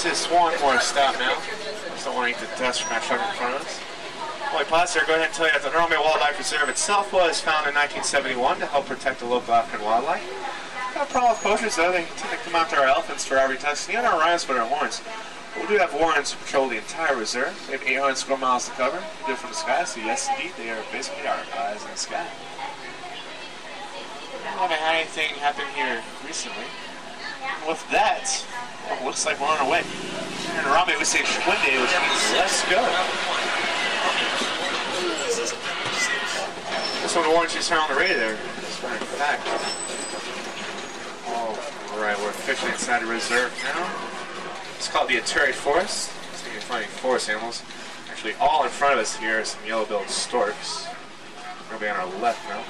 just one more stop now. Just don't want to eat the dust from that truck in front of us. While we pause here, go ahead and tell you that the Norway Wildlife Reserve itself was founded in 1971 to help protect the local African wildlife. Not a problem with poachers though, they tend to come after our elephants for ivory tusks and our rhinos for our horns. But we do have warrants to patrol the entire reserve. We have 800 square miles to cover. We do it from the sky, so yes indeed, they are basically our eyes in the sky. I haven't had anything happen here recently. With that, it looks like we're on our way. In Harambe we say Shwinde, which means let's go. This one warrants you to turn on the radio there. As a matter of fact. Alright, we're officially inside the reserve now. It's called the Ituri Forest. So you can find forest animals. Actually, all in front of us here are some yellow-billed storks. We're going to be on our left now.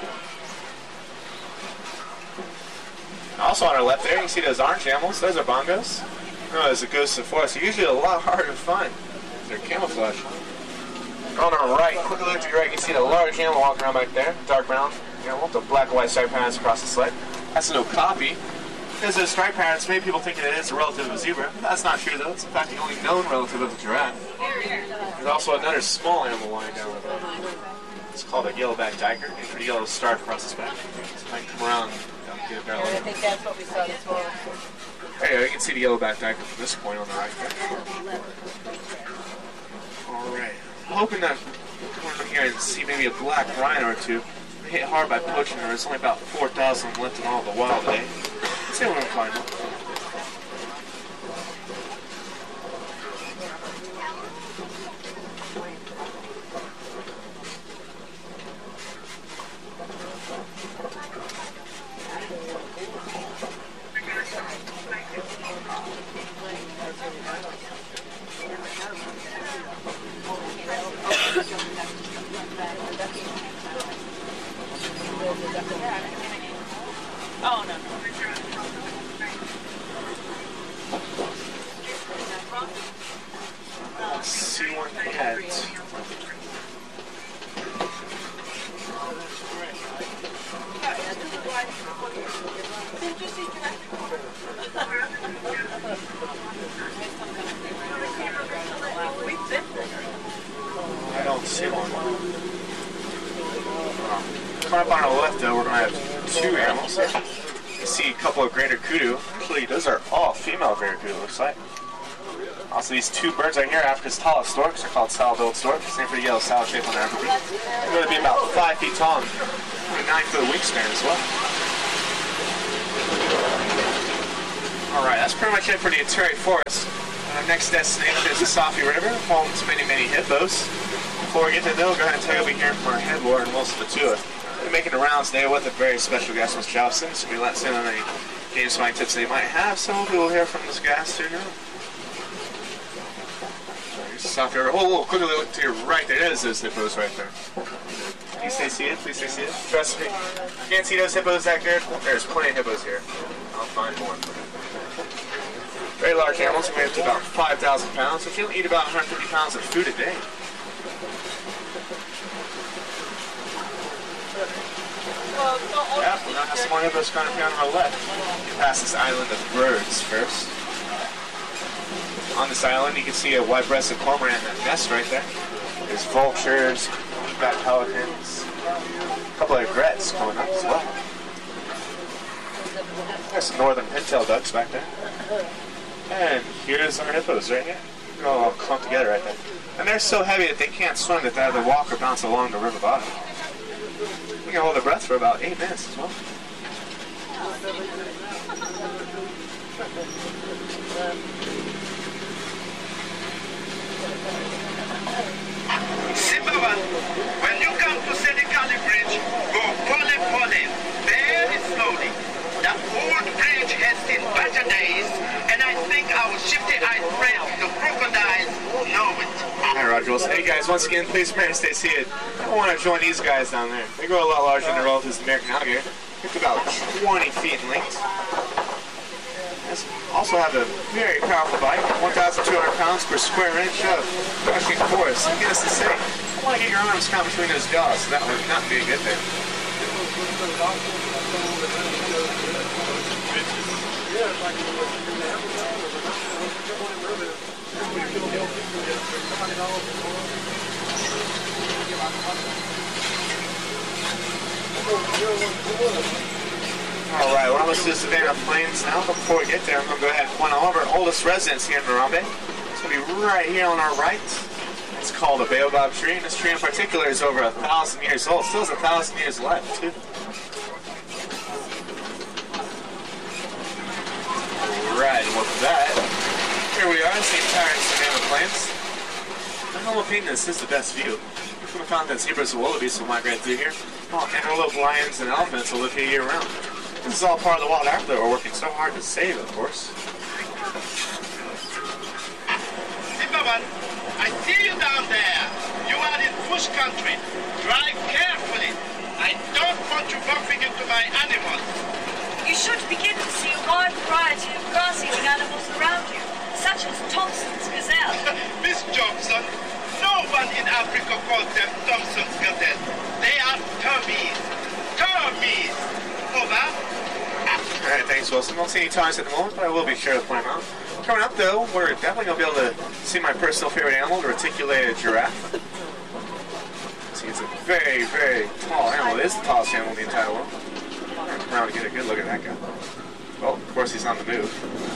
Also on our left there, you can see those orange animals. Those are bongos. No, those are ghosts of the forest. They're usually a lot harder to find. They're camouflage. On our right, quickly look to your right, you can see the large animal walking around back there. Dark brown animal with the black and white stripe patterns across the sled. That's an okapi. Because those stripe patterns, many people think that it is a relative of a zebra. That's not true though. It's in fact the only known relative of the giraffe. There's also another small animal lying down with it. It's called a yellowback duiker. It's a yellow stripe across its back. So I can come around. Get a better look. I think that's what we saw this morning. There you can see the yellowback duiker from this point on the right there. Alright. I'm hoping that we'll come in here and see maybe a black rhino or two. We're hit hard by poaching. There's only about 4,000 left in all the wild today. Let's see what we can find. Oh, no. Let's see one yet. I don't see one. Coming up on our left, though, we're going to have two animals. You see a couple of greater kudu. Actually, those are all female greater kudu, looks like. Also, these two birds right here, Africa's tallest storks, are called sallow-billed storks. Same for the yellow salad shape on their upper beak. They're going to be about 5 feet tall and 9-foot wingspan as well. Alright, that's pretty much it for the Ituri Forest. Our next destination is the Safi River, home to many, many hippos. Before we get to them, we'll go ahead and tell you we'll be hearing from our head warden, Wilson Fatua. We're making the rounds today with a very special guest, Mr. Jobson, so we let in on any game spying tips they might have. So hopefully we'll hear from this guy soon now. Safi River. Oh, quickly look to your right there. There's those hippos right there. Please stay seated. Please stay seated. Trust me. You can't see those hippos back there. There's plenty of hippos here. I'll find more. Very large animals. We weigh up to about 5,000 pounds. So you'll eat about 150 pounds of food a day. Yeah, we're going to have some more hippos kind of on our left. Get past this island of birds first. On this island, you can see a white-breasted cormorant nest right there. There's vultures, got pelicans, a couple of egrets going up as well. There's some northern pintail ducks back there. And here's our hippos right here. They're all clumped together right there. And they're so heavy that they can't swim, that they either walk or bounce along the river bottom. You can hold their breath for about 8 minutes as well. Simbawan, when you come to Sedikali Bridge, go pole very slowly. That old bridge has seen better days, and I think our shifty-eyed friends, the crocodiles, know it. Hi, Roger Wilson. Hey guys, once again, please remember to stay seated. I want to join these guys down there. They grow a lot larger than their relatives, the American alligator. It's about 20 feet in length. Also have a very powerful bite, 1,200 pounds per square inch of crushing force. Needless to say, I want to get your arms caught between those jaws, so that would not be a good thing. Alright, we're almost to the Savannah Plains now. Before we get there, I'm going to go ahead and point all of our oldest residents here in Harambe. It's going to be right here on our right. It's called a baobab tree, and this tree in particular is over 1,000 years old. Still has 1,000 years left, too. Alright, and with that, here we are, it's the entire Savannah Plains. In my opinion, this is the best view. We found that zebras and wildebeest will migrate through here. Well, antelope, lions, and elephants will live here year-round. This is all part of the wild Africa we're working so hard to save, of course. Zimmerman, I see you down there. You are in bush country. Drive carefully. I don't want you bumping into my animals. You should begin to see a wide variety of grass-eating animals around you, such as Thompson's gazelle. Miss Johnson, no one in Africa calls them Thompson's gazelle. They are termies. Termies. Over. Alright, thanks, Wilson. Don't see any ties at the moment, but I will be sure to point them out. Coming up, though, we're definitely going to be able to see my personal favorite animal, the reticulated giraffe. See, it's a very, very tall animal. It is the tallest animal in the entire world. Turn around to get a good look at that guy. Well, of course, he's on the move.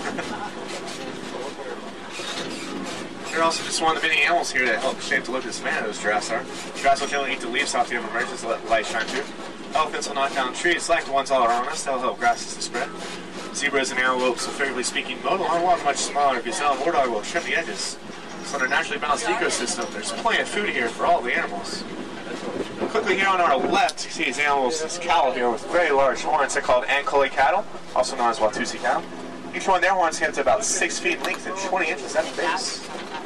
They're also just one of the many animals here that help shape the look of Savannah, those giraffes are. Giraffes will generally eat the leaves off the upper branches to let the light shine through. Elephants will knock down trees like the ones all around us. They'll help grasses to spread. Zebras and antelopes, so figuratively speaking, mow the lawn, while much smaller gazelle and wardog will trim the edges. So in a naturally balanced ecosystem, there's plenty of food here for all the animals. Quickly here on our left, you see these animals, this cattle here with very large horns. They're called Ankole cattle, also known as Watusi cattle. Each one of their horns get to about 6 feet in length and 20 inches at the base.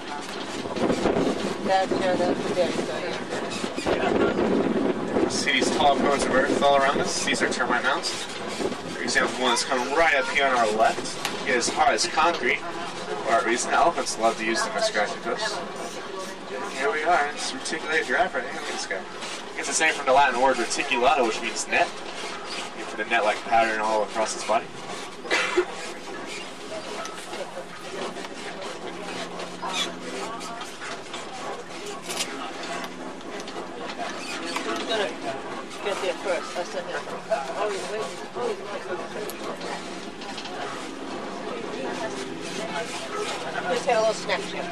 See these tall cones of earth all around us? These are termite mounds. For example, one that's coming right up here on our left. It is hard as concrete. For a reason, elephants love to use them as scratching posts. Here we are, it's a reticulated giraffe right here. Look at this guy. It gets the same from the Latin word reticulata, which means net. You put a net-like pattern all across his body. Get there first. I said that. Just have a little snack here.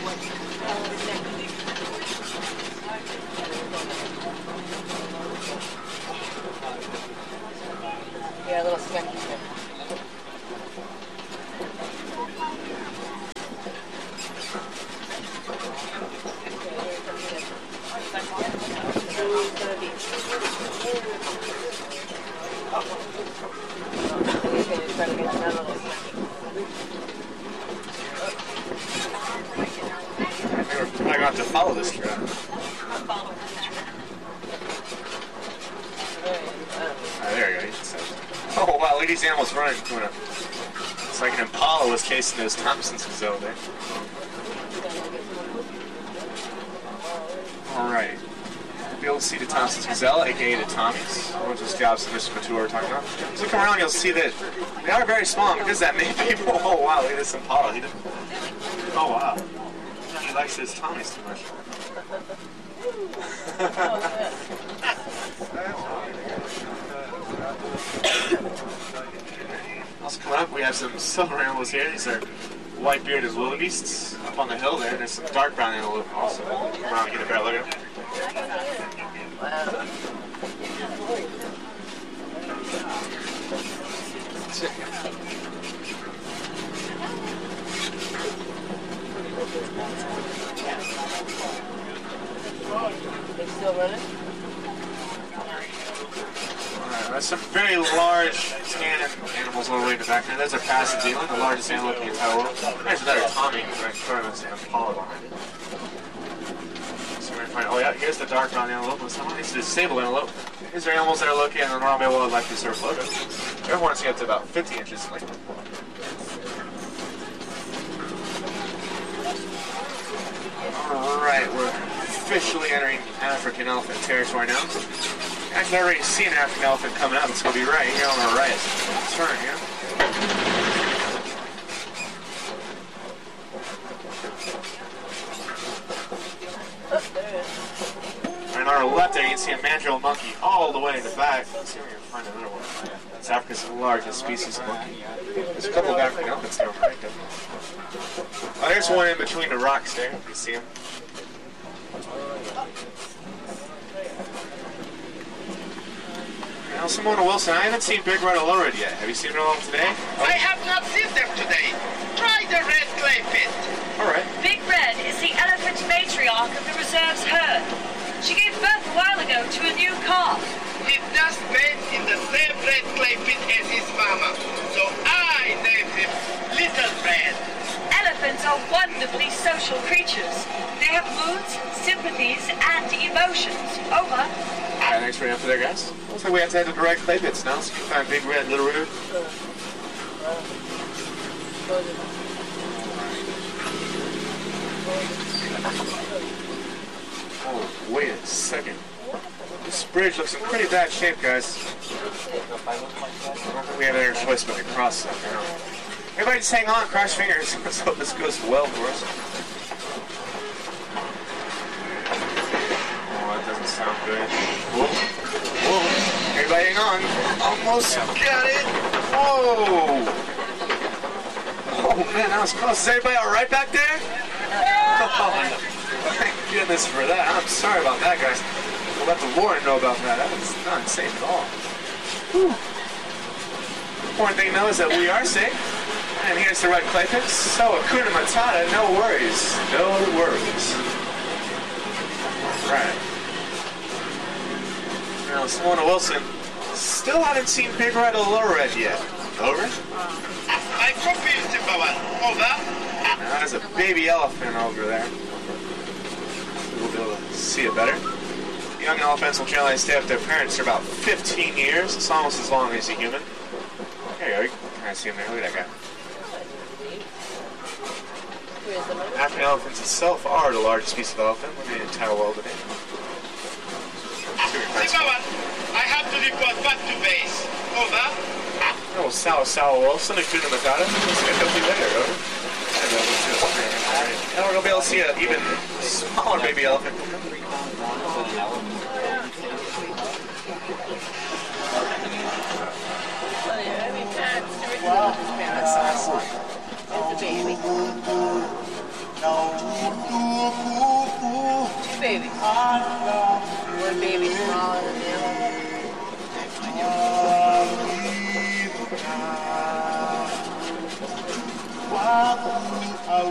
Yeah, a little snack here. I got to follow this giraffe. There you go. Oh wow, look at these animals running. It's like an impala was casing those Thompson's gazelle there. Alright. You'll be able to see the Thompson's gazelle, aka the Tommies, which is the opposite of Mr. Mature we're talking about. So look around, you'll see that they are very small, because that many people. Oh wow, look at this impala. Oh wow. He likes his Tommies too much. Also coming up, we have some silver animals here. These are white-bearded wildebeests up on the hill there. There's some dark brown antelope also. Come around and get a better look at them. They still running? There's some very large tan animals all the way in the back there. There's a Pass New Zealand, the largest antelope in the entire world. There's another Tommy right in front of us, an impala behind it. So we're going to find, oh yeah, here's the dark brown antelope. It's a disabled antelope. These are animals that are located in the Harambe Wildlife Reserve logo. Their horns get up to about 50 inches in length. Alright, we're officially entering African elephant territory now. Actually, I already seen an African elephant coming up. It's going to be right here on our right. Turn here. And on our left there, you can see a mandrill monkey all the way in the back. Let's see if we can find another one. It's Africa's largest species of monkey. There's a couple of African elephants there, right there. Oh, there's one in between the rocks there. You see him? Now, Simona Wilson, I haven't seen Big Red Alurid yet. Have you seen her along today? I have not seen them today. Try the red clay pit. All right. Big Red is the elephant matriarch of the reserve's herd. She gave birth a while ago to a new calf. He just bathed in the same red clay pit as his mama. So I named him Little Red. Elephants are wonderfully social creatures. They have moods, sympathies, and emotions. Over. All right, thanks for the answer there, guys. Looks like we have to head to the right clay pits now, so we can find Big Red, Little Red. Oh, wait a second. This bridge looks in pretty bad shape, guys. I don't think we have any choice but to cross that now. Everybody just hang on, cross your fingers. Let's hope this goes well for us. Oh, that doesn't sound good. Whoa. Whoa. Everybody hang on. Almost got it. Whoa. Oh, man, that was close. Is everybody all right back there? Oh, thank goodness for that. I'm sorry about that, guys. We'll let the Warren know about that. That was not safe at all. Whew. Important thing, though, is that we are safe. And here's the red clay pits. So, Hakuna Matata, no worries. No worries. Right. Now, Simona Wilson, still haven't seen Big Red Alurid yet. Over? I confused him, Bawan. Over. Now, there's a baby elephant over there. We'll be able to see it better. Young elephants will generally stay with their parents for about 15 years. It's almost as long as a human. There you go. You can kind of see him there. Look at that guy. African elephants itself are the largest species of elephant in the entire world today. Bawan, I have to report back to base. Over. Oh, Sawa Wilson, Hakuna Matata. Let's get up to you later, over. Now we're going to be able to see an even smaller baby elephant. Wow. That's the baby. Two babies. One baby smaller than the other.